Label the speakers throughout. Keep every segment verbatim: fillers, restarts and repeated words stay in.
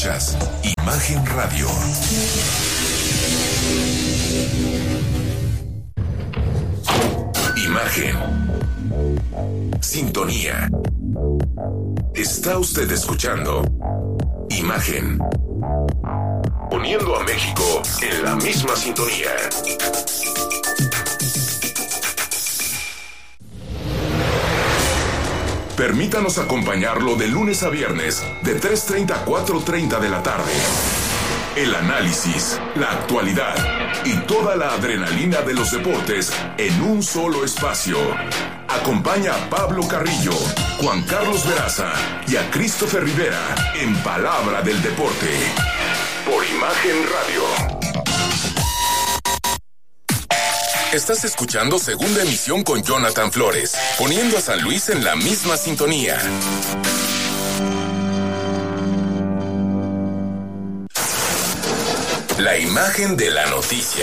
Speaker 1: Escuchas Imagen Radio. Imagen. Sintonía. Está usted escuchando Imagen. Poniendo a México en la misma sintonía. Permítanos acompañarlo de lunes a viernes, de tres treinta a cuatro treinta de la tarde. El análisis, la actualidad y toda la adrenalina de los deportes en un solo espacio. Acompaña a Pablo Carrillo, Juan Carlos Veraza y a Christopher Rivera en Palabra del Deporte. Por Imagen Radio. Estás escuchando Segunda Emisión con Jonathan Flores, poniendo a San Luis en la misma sintonía. La imagen de la noticia.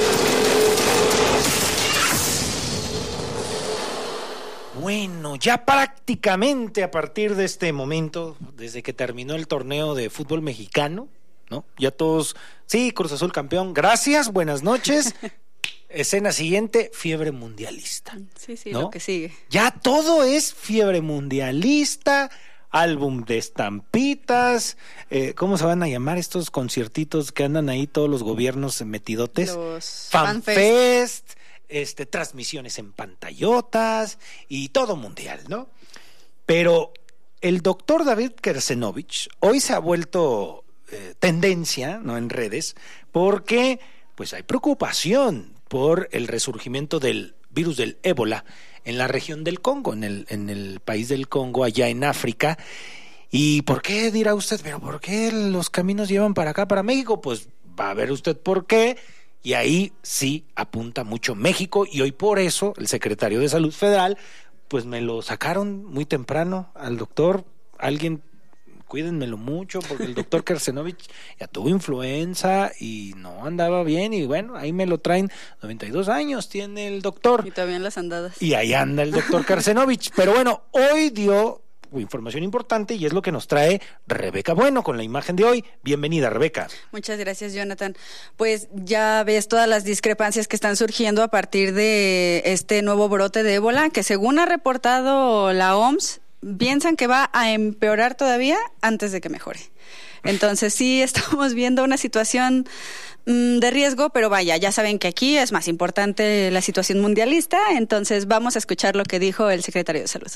Speaker 2: Bueno, ya prácticamente a partir de este momento, desde que terminó el torneo de fútbol mexicano, ¿no? Ya todos, sí, Cruz Azul campeón, gracias, buenas noches. Escena siguiente, fiebre mundialista.
Speaker 3: Sí, sí,
Speaker 2: ¿no?
Speaker 3: Lo que sigue.
Speaker 2: Ya todo es fiebre mundialista, álbum de estampitas, eh, ¿cómo se van a llamar estos conciertitos que andan ahí todos los gobiernos metidotes?
Speaker 3: Los
Speaker 2: Fanfest,
Speaker 3: Fanfest.
Speaker 2: este, transmisiones en pantallotas y todo mundial, ¿no? Pero el doctor David Kersenovich hoy se ha vuelto eh, tendencia, ¿no? En redes, porque pues hay preocupación por el resurgimiento del virus del ébola en la región del Congo, en el, en el país del Congo, allá en África. ¿Y por qué, dirá usted? ¿Pero por qué los caminos llevan para acá, para México? Pues va a ver usted por qué, y ahí sí apunta mucho México, y hoy por eso el secretario de Salud Federal, pues me lo sacaron muy temprano al doctor, alguien... Cuídenmelo mucho, porque el doctor Kersenovich ya tuvo influenza y no andaba bien, y bueno, ahí me lo traen, noventa y dos años tiene el doctor.
Speaker 3: Y todavía en las andadas.
Speaker 2: Y ahí anda el doctor Kersenovich. Pero bueno, hoy dio información importante y es lo que nos trae Rebeca Bueno con la imagen de hoy. Bienvenida, Rebeca.
Speaker 3: Muchas gracias, Jonathan. Pues ya ves todas las discrepancias que están surgiendo a partir de este nuevo brote de ébola, que según ha reportado la O M S, piensan que va a empeorar todavía antes de que mejore. Entonces sí estamos viendo una situación mmm, de riesgo, pero vaya, ya saben que aquí es más importante la situación mundialista, entonces vamos a escuchar lo que dijo el secretario de Salud.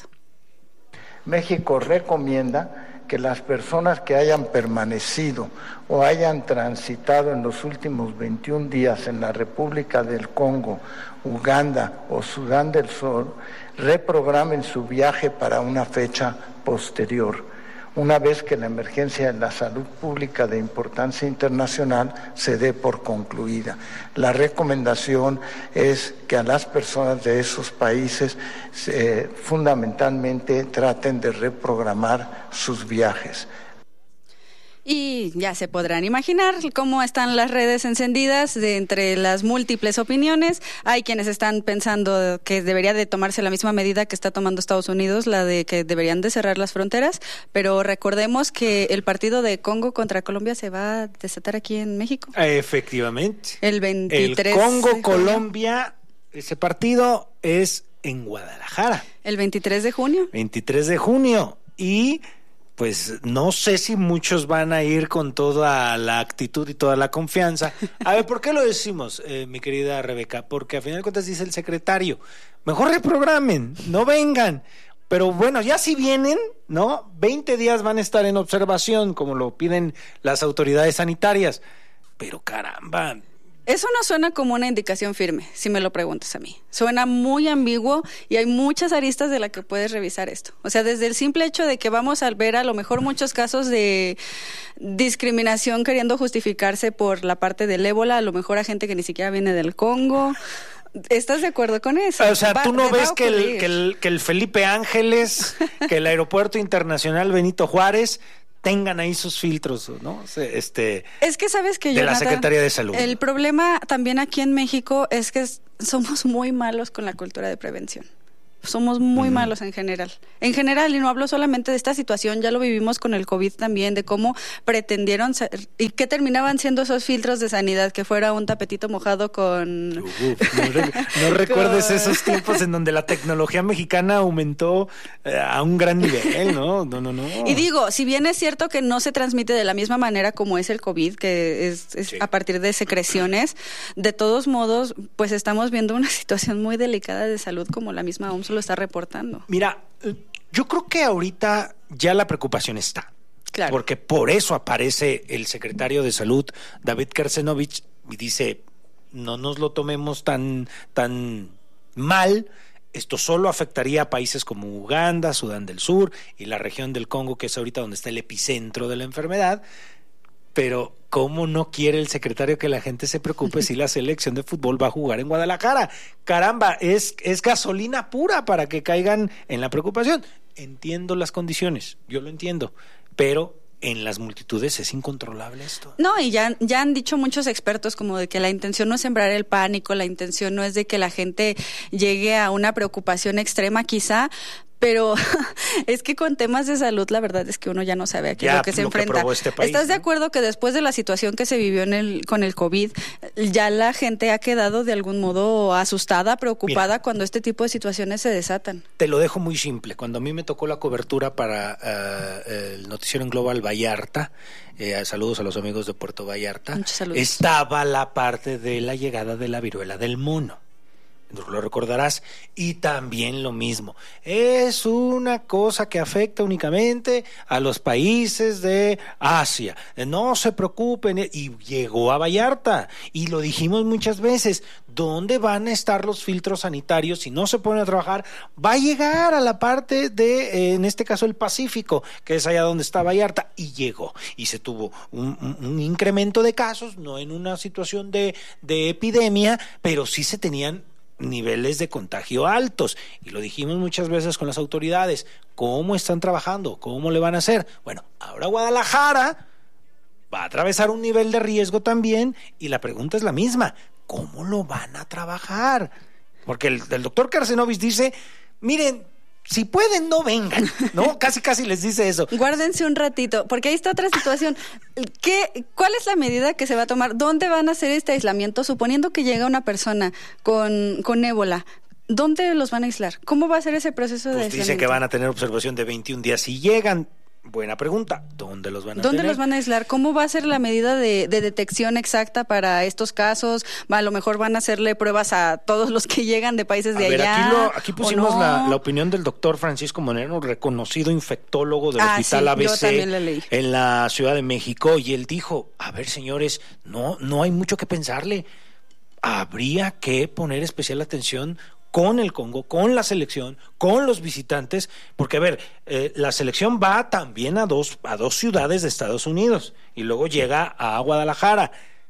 Speaker 4: México recomienda que las personas que hayan permanecido o hayan transitado en los últimos veintiún días en la República del Congo, Uganda o Sudán del Sur reprogramen su viaje para una fecha posterior, una vez que la emergencia de la salud pública de importancia internacional se dé por concluida. La recomendación es que a las personas de esos países eh, fundamentalmente traten de reprogramar sus viajes.
Speaker 3: Y ya se podrán imaginar cómo están las redes encendidas de entre las múltiples opiniones. Hay quienes están pensando que debería de tomarse la misma medida que está tomando Estados Unidos, la de que deberían de cerrar las fronteras, pero recordemos que el partido de Congo contra Colombia se va a desatar aquí en México.
Speaker 2: Efectivamente.
Speaker 3: El veintitrés.
Speaker 2: El Congo-Colombia, ese partido es en Guadalajara.
Speaker 3: El veintitrés de junio.
Speaker 2: veintitrés de junio. Y... pues no sé si muchos van a ir con toda la actitud y toda la confianza. A ver, ¿por qué lo decimos, eh, mi querida Rebeca? Porque a final de cuentas dice el secretario, mejor reprogramen, no vengan. Pero bueno, ya si vienen, ¿no? veinte días van a estar en observación, como lo piden las autoridades sanitarias. Pero caramba...
Speaker 3: Eso no suena como una indicación firme, si me lo preguntas a mí. Suena muy ambiguo y hay muchas aristas de las que puedes revisar esto. O sea, desde el simple hecho de que vamos a ver a lo mejor muchos casos de discriminación queriendo justificarse por la parte del ébola, a lo mejor a gente que ni siquiera viene del Congo. ¿Estás de acuerdo con eso?
Speaker 2: O sea,
Speaker 3: va,
Speaker 2: tú no ves
Speaker 3: a
Speaker 2: que el, que, el, que el Felipe Ángeles, que el Aeropuerto Internacional Benito Juárez tengan ahí sus filtros, ¿no? Este,
Speaker 3: es que sabes que
Speaker 2: de
Speaker 3: Jonathan,
Speaker 2: la Secretaría de Salud.
Speaker 3: El problema también aquí en México es que somos muy malos con la cultura de prevención. somos muy
Speaker 2: Mm.
Speaker 3: malos en general. En general, y no hablo solamente de esta situación, ya lo vivimos con el COVID también, de cómo pretendieron ser, y qué terminaban siendo esos filtros de sanidad, que fuera un tapetito mojado con...
Speaker 2: Uf, no, re- no recuerdes
Speaker 3: Con-
Speaker 2: esos tiempos en donde la tecnología mexicana aumentó eh, a un gran nivel, ¿no? No, no, no.
Speaker 3: Y digo, si bien es cierto que no se transmite de la misma manera como es el COVID, que es, es
Speaker 2: Sí.
Speaker 3: a partir de secreciones, de todos modos, pues estamos viendo una situación muy delicada de salud, como la misma O M S lo está reportando.
Speaker 2: Mira, eh, yo creo que ahorita ya la preocupación está.
Speaker 3: Claro.
Speaker 2: Porque por eso aparece el secretario de Salud, David Kersenovich, y dice, no nos lo tomemos tan, tan mal. Esto solo afectaría a países como Uganda, Sudán del Sur y la región del Congo, que es ahorita donde está el epicentro de la enfermedad. Pero ¿cómo no quiere el secretario que la gente se preocupe si la selección de fútbol va a jugar en Guadalajara? Caramba, es, es gasolina pura para que caigan en la preocupación. Entiendo las condiciones, yo lo entiendo, pero en las multitudes es incontrolable esto.
Speaker 3: No, y ya, ya han dicho muchos expertos como de que la intención no es sembrar el pánico, la intención no es de que la gente llegue a una preocupación extrema quizá, pero es que con temas de salud la verdad es que uno ya no sabe a qué es
Speaker 2: Ya,
Speaker 3: lo que se
Speaker 2: lo que
Speaker 3: enfrenta.
Speaker 2: probó este país,
Speaker 3: ¿Estás de
Speaker 2: ¿no?
Speaker 3: acuerdo que después de la situación que se vivió en el con el COVID, ya la gente ha quedado de algún modo asustada, preocupada
Speaker 2: Mira.
Speaker 3: cuando este tipo de situaciones se desatan?
Speaker 2: Te lo dejo muy simple. Cuando a mí me tocó la cobertura para uh, el noticiero en Global Vallarta, eh, saludos a los amigos de Puerto Vallarta,
Speaker 3: Muchos saludos.
Speaker 2: estaba la parte de la llegada de la viruela del mono. Lo recordarás. Y también lo mismo. Es una cosa que afecta únicamente a los países de Asia. No se preocupen. Y llegó a Vallarta. Y lo dijimos muchas veces. ¿Dónde van a estar los filtros sanitarios? Si no se ponen a trabajar, va a llegar a la parte de, eh, en este caso, el Pacífico, que es allá donde está Vallarta. Y llegó. Y se tuvo un, un, un incremento de casos, no en una situación de, de epidemia, pero sí se tenían niveles de contagio altos, y lo dijimos muchas veces con las autoridades. ¿Cómo están trabajando? ¿Cómo le van a hacer? Bueno, ahora Guadalajara va a atravesar un nivel de riesgo también, y la pregunta es la misma: ¿cómo lo van a trabajar? Porque el, el doctor Kersenovich dice, miren, si pueden, no vengan, ¿no? Casi, casi les dice eso.
Speaker 3: Guárdense un ratito, porque ahí está otra situación. ¿Qué, ¿Cuál es la medida que se va a tomar? ¿Dónde van a hacer este aislamiento? Suponiendo que llega una persona con, con ébola, ¿dónde los van a aislar? ¿Cómo va a ser ese proceso de
Speaker 2: Pues
Speaker 3: aislamiento?
Speaker 2: dice que van a tener observación de veintiún días si llegan. Buena pregunta. ¿Dónde los van a
Speaker 3: ¿Dónde
Speaker 2: tener?
Speaker 3: los van a aislar? ¿Cómo va a ser la medida de, de detección exacta para estos casos? A lo mejor van a hacerle pruebas a todos los que llegan de países de
Speaker 2: a ver,
Speaker 3: allá.
Speaker 2: aquí, lo, aquí pusimos
Speaker 3: ¿o no?
Speaker 2: la, la opinión del doctor Francisco Monero, reconocido infectólogo del
Speaker 3: Ah,
Speaker 2: Hospital
Speaker 3: sí,
Speaker 2: A B C
Speaker 3: yo también la leí.
Speaker 2: en la Ciudad de México, y él dijo, a ver, señores, no, no hay mucho que pensarle. Habría que poner especial atención con el Congo, con la selección, con los visitantes, porque a ver, eh, la selección va también a dos, a dos ciudades de Estados Unidos y luego llega a Guadalajara.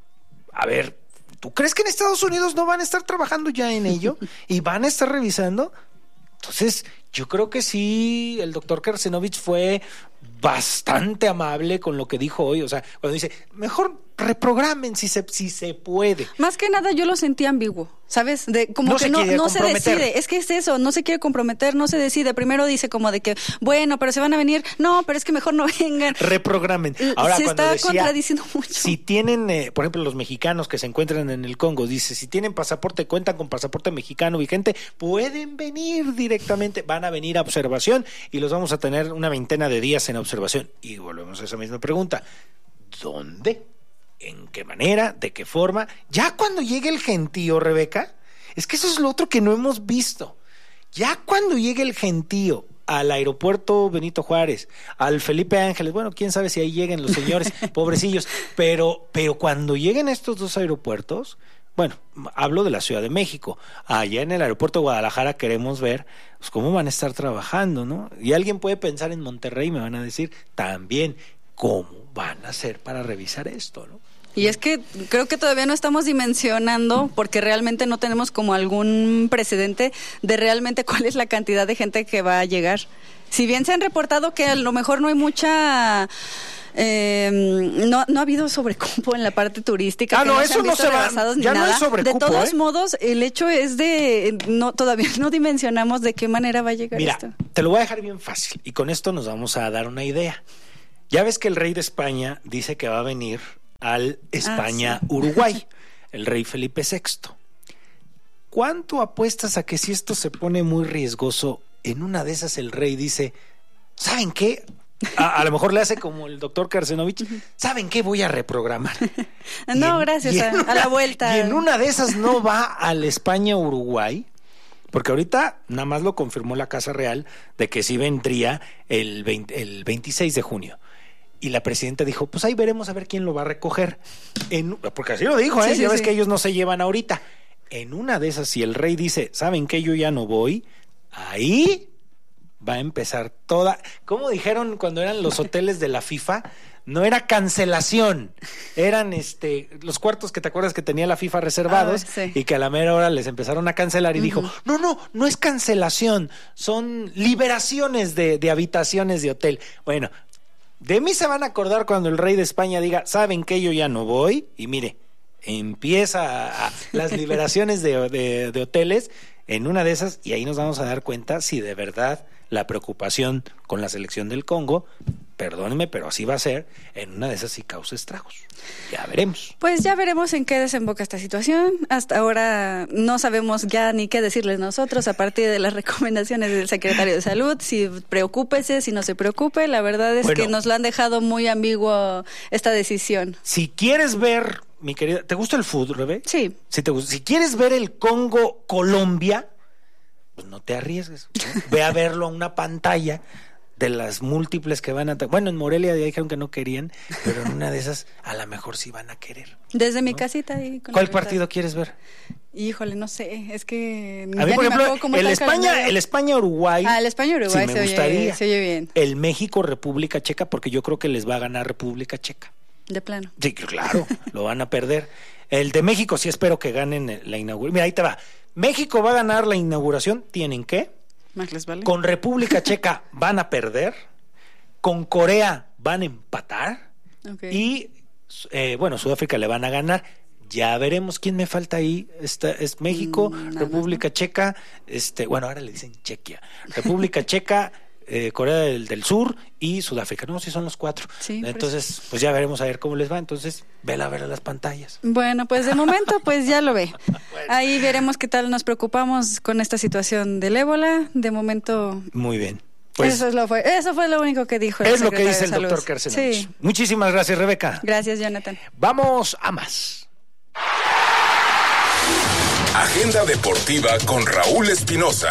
Speaker 2: A ver, ¿tú crees que en Estados Unidos no van a estar trabajando ya en ello y van a estar revisando? Entonces, yo creo que sí, el doctor Kersenovich fue bastante amable con lo que dijo hoy. O sea, cuando dice, mejor reprogramen si se, si se puede.
Speaker 3: Más que nada yo lo sentí ambiguo, ¿sabes? De, como
Speaker 2: No
Speaker 3: que
Speaker 2: se
Speaker 3: no,
Speaker 2: quiere
Speaker 3: no se
Speaker 2: comprometer.
Speaker 3: decide. Es que es eso, no se quiere comprometer, no se decide. Primero dice como de que, bueno, pero se van a venir. No, pero es que mejor no vengan.
Speaker 2: Reprogramen. Ahora,
Speaker 3: se
Speaker 2: cuando
Speaker 3: está
Speaker 2: decía,
Speaker 3: contradiciendo mucho.
Speaker 2: si tienen, eh, por ejemplo, los mexicanos que se encuentran en el Congo, dice, si tienen pasaporte, cuentan con pasaporte mexicano vigente, pueden venir directamente, van a venir a observación y los vamos a tener una veintena de días en observación. Y volvemos a esa misma pregunta. ¿Dónde? ¿En qué manera? ¿De qué forma? Ya cuando llegue el gentío, Rebeca, es que eso es lo otro que no hemos visto. Ya cuando llegue el gentío al aeropuerto Benito Juárez, al Felipe Ángeles, bueno, quién sabe si ahí lleguen los señores, pobrecillos, pero, pero cuando lleguen a estos dos aeropuertos, bueno, hablo de la Ciudad de México, allá en el aeropuerto de Guadalajara queremos ver pues, cómo van a estar trabajando, ¿no? Y alguien puede pensar en Monterrey, me van a decir también, ¿cómo van a hacer para revisar esto, no?
Speaker 3: Y es que creo que todavía no estamos dimensionando, porque realmente no tenemos como algún precedente de realmente cuál es la cantidad de gente que va a llegar. Si bien se han reportado que a lo mejor no hay mucha Eh, no, no ha habido sobrecupo en la parte turística.
Speaker 2: Ah,
Speaker 3: que
Speaker 2: no,
Speaker 3: no
Speaker 2: eso
Speaker 3: se han
Speaker 2: no
Speaker 3: visto
Speaker 2: se va.
Speaker 3: rebasados ni
Speaker 2: Ya no
Speaker 3: nada.
Speaker 2: es sobrecupo,
Speaker 3: De todos
Speaker 2: ¿eh?
Speaker 3: modos, el hecho es de no todavía no dimensionamos de qué manera va a llegar
Speaker 2: Mira,
Speaker 3: esto.
Speaker 2: te lo voy a dejar bien fácil y con esto nos vamos a dar una idea. Ya ves que el rey de España dice que va a venir al España-Uruguay,
Speaker 3: Ah, sí.
Speaker 2: el rey Felipe sexto. ¿Cuánto apuestas a que si esto se pone muy riesgoso, en una de esas el rey dice, ¿saben qué? A, a lo mejor le hace como el doctor Kersenovich, ¿saben qué? Voy a reprogramar.
Speaker 3: No,
Speaker 2: en,
Speaker 3: gracias, a,
Speaker 2: una,
Speaker 3: a la vuelta.
Speaker 2: Y en una de esas no va al España-Uruguay, porque ahorita nada más lo confirmó la Casa Real de que sí vendría el, veinte, el veintiséis de junio. Y la presidenta dijo, pues ahí veremos a ver quién lo va a recoger. En, porque así lo dijo, ¿eh?
Speaker 3: Sí, sí,
Speaker 2: ya ves
Speaker 3: sí.
Speaker 2: que ellos no se llevan ahorita. En una de esas, si el rey dice, ¿saben qué? Yo ya no voy, ahí va a empezar toda... ¿Cómo dijeron cuando eran los hoteles de la FIFA? No era cancelación, eran este los cuartos que te acuerdas que tenía la FIFA reservados,
Speaker 3: Ah, sí.
Speaker 2: y que a la mera hora les empezaron a cancelar y uh-huh. dijo, no, no, no es cancelación, son liberaciones de, de habitaciones de hotel. Bueno, de mí se van a acordar cuando el rey de España diga, ¿saben qué? Yo ya no voy, y mire, empieza a, a, las liberaciones de, de, de hoteles en una de esas, y ahí nos vamos a dar cuenta si de verdad la preocupación con la selección del Congo, perdónenme, pero así va a ser, en una de esas sí causa estragos. Ya veremos.
Speaker 3: Pues ya veremos en qué desemboca esta situación. Hasta ahora no sabemos ya ni qué decirles nosotros a partir de las recomendaciones del secretario de Salud, si preocúpese, si no se preocupe. La verdad es bueno, que nos lo han dejado muy ambiguo esta decisión.
Speaker 2: Si quieres ver, mi querida, ¿te gusta el fútbol, Rebe?
Speaker 3: Sí.
Speaker 2: Si, te gusta, si quieres ver el Congo-Colombia, pues no te arriesgues, ¿no? Ve a verlo a una pantalla de las múltiples que van a... Bueno, en Morelia ya dijeron que no querían, pero en una de esas a lo mejor sí van a querer.
Speaker 3: Desde
Speaker 2: ¿no?
Speaker 3: mi casita. Ahí con
Speaker 2: ¿Cuál partido quieres ver?
Speaker 3: Híjole, no sé, es que...
Speaker 2: A mí, por ejemplo, el España, el España-Uruguay...
Speaker 3: Ah, el España-Uruguay
Speaker 2: sí
Speaker 3: se,
Speaker 2: me gustaría.
Speaker 3: Oye, se oye bien.
Speaker 2: El México-República Checa, porque yo creo que les va a ganar República Checa.
Speaker 3: De plano.
Speaker 2: Sí, claro, lo van a perder. El de México sí espero que ganen la inauguración. Mira, ahí te va. México va a ganar la inauguración, ¿tienen qué?
Speaker 3: Más les vale.
Speaker 2: Con República Checa van a perder, con Corea van a empatar, okay. y eh, bueno, Sudáfrica le van a ganar. Ya veremos quién me falta ahí. Esta es México, mm, República no. Checa, este, bueno, ahora le dicen Chequia, República Checa, eh, Corea del, del Sur y Sudáfrica. No, sí son los cuatro.
Speaker 3: Sí,
Speaker 2: entonces, pues, pues ya veremos a ver cómo les va. Entonces, vela a ver a las pantallas.
Speaker 3: Bueno, pues de momento, pues ya lo ve. Bueno. Ahí veremos qué tal nos preocupamos con esta situación del ébola. De momento.
Speaker 2: Muy bien. Pues,
Speaker 3: eso, es lo fue, eso fue lo único que dijo el
Speaker 2: Es lo que dice
Speaker 3: de
Speaker 2: el doctor Kersenovich.
Speaker 3: Sí.
Speaker 2: Muchísimas gracias, Rebeca.
Speaker 3: Gracias, Jonathan.
Speaker 2: Vamos a más.
Speaker 1: Agenda deportiva con Raúl Espinosa.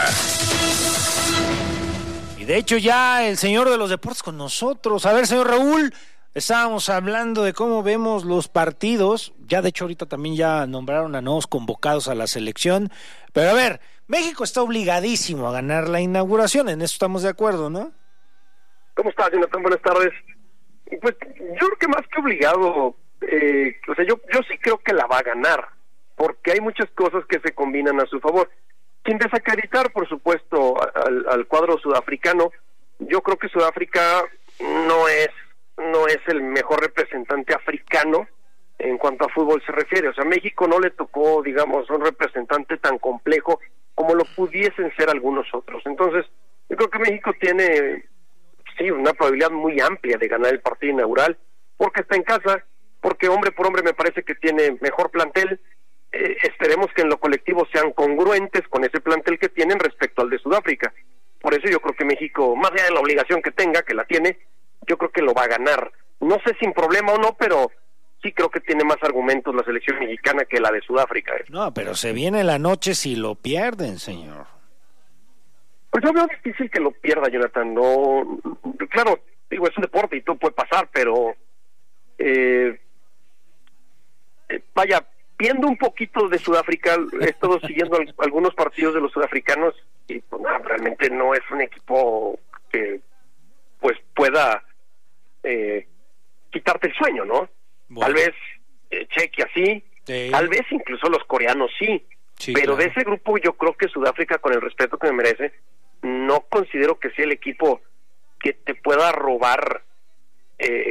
Speaker 2: Y de hecho ya el señor de los deportes con nosotros. A ver, señor Raúl, estábamos hablando de cómo vemos los partidos. Ya de hecho ahorita también ya nombraron a nuevos convocados a la selección. Pero a ver, México está obligadísimo a ganar la inauguración. En eso estamos de acuerdo, ¿no?
Speaker 5: ¿Cómo estás, Jonathan? Buenas tardes. Pues yo creo que más que obligado, eh, o sea, yo, yo sí creo que la va a ganar, porque hay muchas cosas que se combinan a su favor. Sin desacreditar, por supuesto, al, al cuadro sudafricano, yo creo que Sudáfrica no es no es el mejor representante africano en cuanto a fútbol se refiere. O sea, México no le tocó, digamos, un representante tan complejo como lo pudiesen ser algunos otros. Entonces, yo creo que México tiene, sí, una probabilidad muy amplia de ganar el partido inaugural, porque está en casa, porque hombre por hombre me parece que tiene mejor plantel. Eh, esperemos que en lo colectivo sean congruentes con ese plantel que tienen respecto al de Sudáfrica. Por eso yo creo que México, más allá de la obligación que tenga, que la tiene, yo creo que lo va a ganar. No sé sin problema o no, pero sí creo que tiene más argumentos la selección mexicana que la de Sudáfrica.
Speaker 2: No, pero se viene la noche si lo pierden, señor.
Speaker 5: Pues yo veo difícil que lo pierda, Jonathan. No, claro, digo, es un deporte y todo puede pasar, pero eh, eh, vaya, viendo un poquito de Sudáfrica, he estado siguiendo algunos partidos de los sudafricanos y pues, no, realmente no es un equipo que pues pueda eh, quitarte el sueño, ¿no? Bueno. Tal vez eh, Chequia sí, sí, tal vez incluso los coreanos sí, sí pero claro. De ese grupo yo creo que Sudáfrica, con el respeto que me merece, no considero que sea el equipo que te pueda robar eh,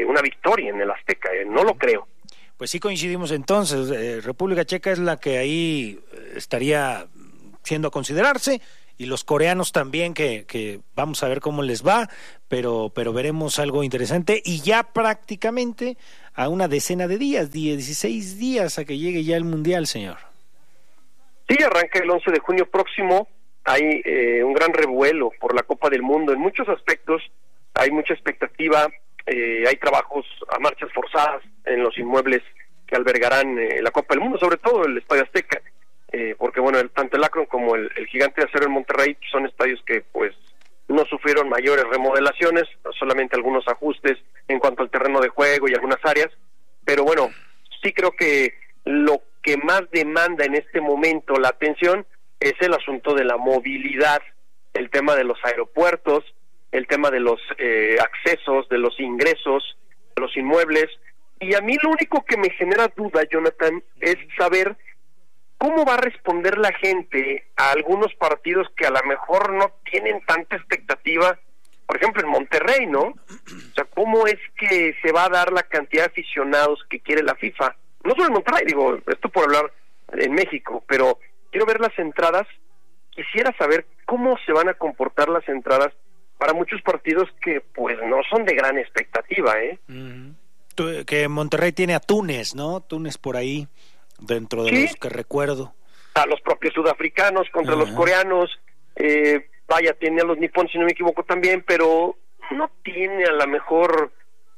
Speaker 5: una victoria en el Azteca, ¿eh? No lo creo.
Speaker 2: Pues sí coincidimos entonces, eh, República Checa es la que ahí estaría siendo a considerarse, y los coreanos también, que, que vamos a ver cómo les va, pero, pero veremos algo interesante, y ya prácticamente a una decena de días, dieciséis días a que llegue ya el Mundial, señor.
Speaker 5: Sí, arranca el once de junio próximo, hay eh, un gran revuelo por la Copa del Mundo en muchos aspectos, hay mucha expectativa, eh, hay trabajos a marchas forzadas en los inmuebles que albergarán eh, la Copa del Mundo, sobre todo el Estadio Azteca, eh, porque bueno, el, tanto el Akron como el, el Gigante de Acero en Monterrey son estadios que pues no sufrieron mayores remodelaciones, solamente algunos ajustes en cuanto al terreno de juego y algunas áreas, pero bueno, sí creo que lo que más demanda en este momento la atención es el asunto de la movilidad, el tema de los aeropuertos, el tema de los eh, accesos, de los ingresos, de los inmuebles, y a mí lo único que me genera duda, Jonathan, es saber cómo va a responder la gente a algunos partidos que a lo mejor no tienen tanta expectativa, por ejemplo en Monterrey, ¿no? O sea, ¿cómo es que se va a dar la cantidad de aficionados que quiere la FIFA? No solo en Monterrey, digo, esto por hablar en México, pero quiero ver las entradas, quisiera saber cómo se van a comportar las entradas para muchos partidos que pues no son de gran expectativa, ¿eh?
Speaker 2: Mm. Que Monterrey tiene a Túnez, ¿no? Túnez por ahí, dentro de ¿sí? los que recuerdo.
Speaker 5: A los propios sudafricanos contra uh-huh. los coreanos, eh, vaya, tiene a los nipones, si no me equivoco también, pero no tiene a la mejor,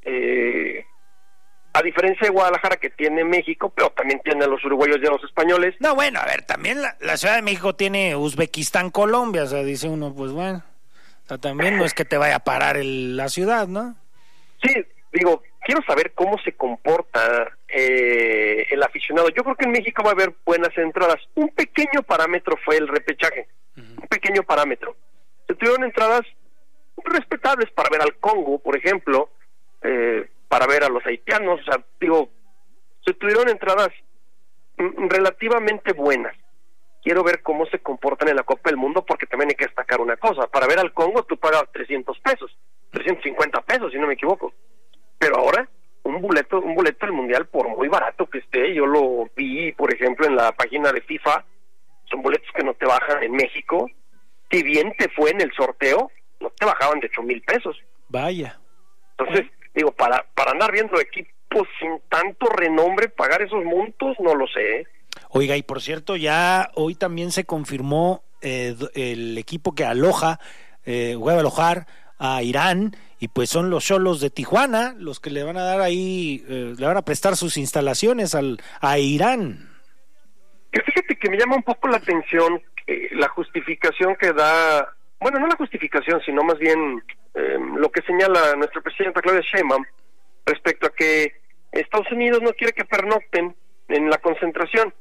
Speaker 5: eh, a diferencia de Guadalajara que tiene México, pero también tiene a los uruguayos y a los españoles.
Speaker 2: No, bueno, a ver, también la, la Ciudad de México tiene Uzbekistán, Colombia, o sea, dice uno, pues bueno, o sea, también no es que te vaya a parar el, la ciudad, ¿no?
Speaker 5: Sí, digo, quiero saber cómo se comporta eh, el aficionado. Yo creo que en México va a haber buenas entradas. Un pequeño parámetro fue el repechaje, uh-huh. un pequeño parámetro. Se tuvieron entradas respetables para ver al Congo, por ejemplo, eh, para ver a los haitianos, o sea, digo, se tuvieron entradas m- relativamente buenas. Quiero ver cómo se comportan en la Copa del Mundo, porque también hay que destacar una cosa. Para ver al Congo tú pagas trescientos pesos, trescientos cincuenta pesos, si no me equivoco. Pero ahora, un boleto, un boleto del Mundial, por muy barato que esté, yo lo vi, por ejemplo, en la página de FIFA, son boletos que no te bajan en México. Si bien te fue en el sorteo, no te bajaban de ocho mil pesos.
Speaker 2: Vaya.
Speaker 5: Entonces, digo, para para andar viendo equipos sin tanto renombre, pagar esos montos, no lo sé, ¿eh?
Speaker 2: Oiga, y por cierto, ya hoy también se confirmó eh, el equipo que aloja, eh, va a alojar a Irán, y pues son los Xolos de Tijuana los que le van a dar ahí, eh, le van a prestar sus instalaciones al a Irán.
Speaker 5: Que fíjate que me llama un poco la atención eh, la justificación que da, bueno, no la justificación, sino más bien eh, lo que señala nuestra presidenta Claudia Sheinbaum respecto a que Estados Unidos no quiere que pernocten en la concentración.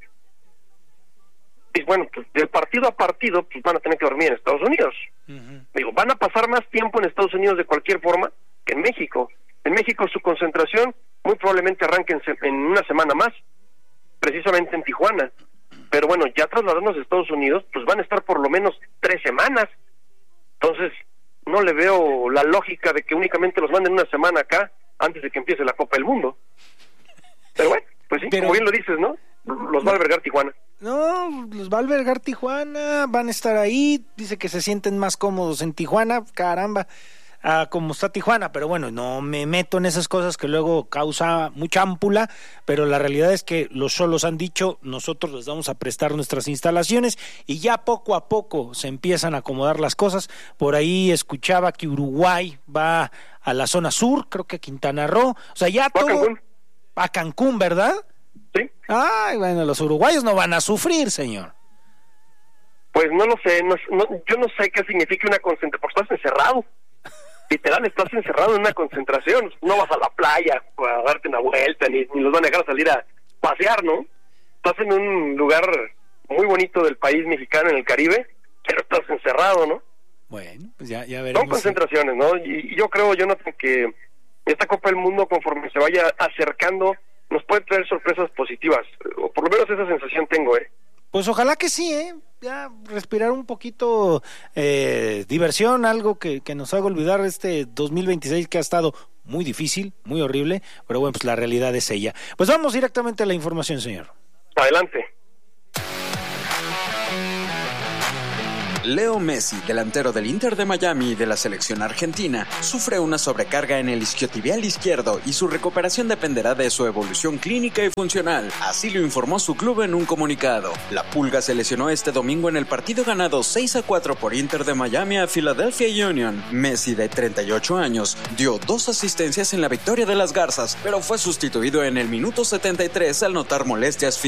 Speaker 5: Y bueno, pues del partido a partido pues van a tener que dormir en Estados Unidos. Uh-huh. Digo, van a pasar más tiempo en Estados Unidos de cualquier forma que en México. En México su concentración muy probablemente arranque en, se- en una semana más, precisamente en Tijuana. Pero bueno, ya trasladarnos a Estados Unidos, pues van a estar por lo menos tres semanas. Entonces, no le veo la lógica de que únicamente los manden una semana acá antes de que empiece la Copa del Mundo. Pero bueno, pues sí, Pero... como bien lo dices, ¿no? Los va a albergar Tijuana.
Speaker 2: No, los va a albergar Tijuana, van a estar ahí, dice que se sienten más cómodos en Tijuana, caramba, ah, como está Tijuana, pero bueno, no me meto en esas cosas que luego causa mucha ámpula, pero la realidad es que los Xolos han dicho, nosotros les vamos a prestar nuestras instalaciones, y ya poco a poco se empiezan a acomodar las cosas. Por ahí escuchaba que Uruguay va a la zona sur, creo que Quintana Roo, o sea, ya todo...
Speaker 5: Cancún.
Speaker 2: A Cancún, ¿verdad?
Speaker 5: Sí.
Speaker 2: Ay, bueno, los uruguayos no van a sufrir, señor.
Speaker 5: Pues no lo sé, no, no, yo no sé qué significa una concentración, porque estás encerrado. Literal, estás encerrado en una concentración. No vas a la playa a darte una vuelta, ni, ni los van a dejar salir a pasear, ¿no? Estás en un lugar muy bonito del país mexicano, en el Caribe, pero estás encerrado, ¿no?
Speaker 2: Bueno, pues ya, ya veremos.
Speaker 5: Son concentraciones, ¿no? Y, y yo creo, Jonathan, que esta Copa del Mundo, conforme se vaya acercando, nos puede traer sorpresas positivas, o por lo menos esa sensación tengo, ¿eh?
Speaker 2: Pues ojalá que sí, ¿eh? Ya respirar un poquito eh, diversión, algo que, que nos haga olvidar este dos mil veintiséis que ha estado muy difícil, muy horrible, pero bueno, pues la realidad es ella. Pues vamos directamente a la información, señor.
Speaker 5: Adelante.
Speaker 6: Leo Messi, delantero del Inter de Miami y de la selección argentina, sufre una sobrecarga en el isquiotibial izquierdo y su recuperación dependerá de su evolución clínica y funcional. Así lo informó su club en un comunicado. La Pulga se lesionó este domingo en el partido ganado seis a cuatro por Inter de Miami a Philadelphia Union. Messi, de treinta y ocho años, dio dos asistencias en la victoria de las Garzas, pero fue sustituido en el minuto setenta y tres al notar molestias físicas.